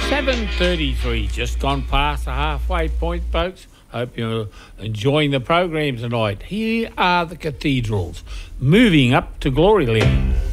7:33, just gone past the halfway point, folks. Hope you're enjoying the program tonight. Here are the Cathedrals, moving up to glory land.